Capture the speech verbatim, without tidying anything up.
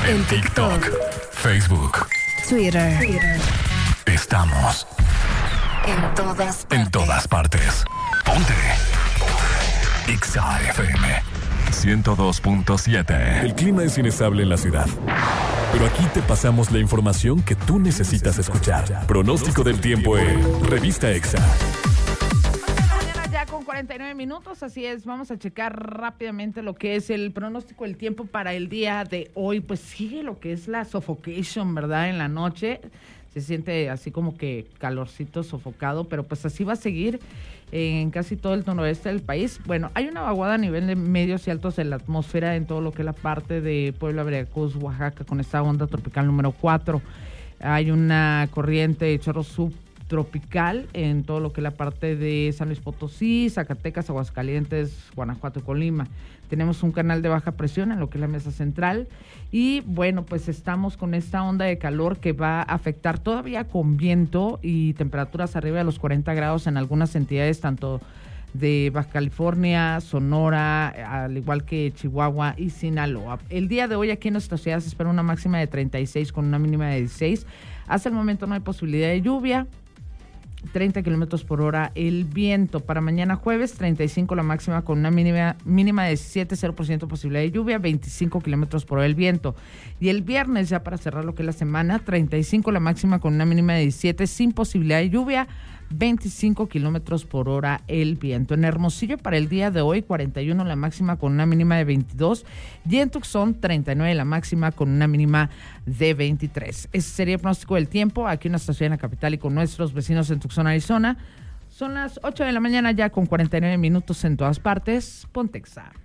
En TikTok, Facebook, Twitter. Twitter. Estamos en todas partes. En todas partes. Ponte. Exa F M ciento dos punto siete. El clima es inestable en la ciudad, pero aquí te pasamos la información que tú necesitas escuchar. Pronóstico del tiempo en Revista Exa. Ya con cuarenta y nueve minutos, así es, vamos a checar rápidamente lo que es el pronóstico del tiempo para el día de hoy. Pues sigue lo que es la suffocation, ¿verdad? En la noche se siente así como que calorcito, sofocado, pero pues así va a seguir en casi todo el noroeste del país. Bueno, hay una vaguada a nivel de medios y altos de la atmósfera en todo lo que es la parte de Puebla, Veracruz, Oaxaca, con esta onda tropical número cuatro. Hay una corriente de chorro subtropical en todo lo que es la parte de San Luis Potosí, Zacatecas, Aguascalientes, Guanajuato y Colima. Tenemos un canal de baja presión en lo que es la mesa central y bueno, pues estamos con esta onda de calor que va a afectar todavía con viento y temperaturas arriba de los cuarenta grados en algunas entidades, tanto de Baja California, Sonora, al igual que Chihuahua y Sinaloa. El día de hoy aquí en nuestra ciudad se espera una máxima de treinta y seis con una mínima de dieciséis. Hasta el momento no hay posibilidad de lluvia. treinta kilómetros por hora el viento. Para mañana jueves, treinta y cinco la máxima con una mínima, mínima de diecisiete, cero por ciento posibilidad de lluvia, veinticinco kilómetros por hora el viento. Y el viernes, ya para cerrar lo que es la semana, treinta y cinco la máxima con una mínima de diecisiete, sin posibilidad de lluvia, veinticinco kilómetros por hora el viento. En Hermosillo para el día de hoy, cuarenta y uno la máxima con una mínima de veintidós, y en Tucson treinta y nueve la máxima con una mínima de veintitrés. Ese sería el pronóstico del tiempo aquí en nuestra ciudad, en la capital, y con nuestros vecinos en Tucson, Arizona. Son las ocho de la mañana ya con cuarenta y nueve minutos en todas partes. Ponte Exa.